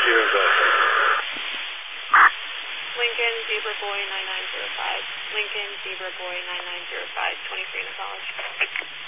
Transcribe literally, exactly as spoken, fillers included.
zero Delta. Lincoln, Zebra Boy nine nine zero five. Lincoln, Zebra Boy nine nine zero five, twenty-three in the college.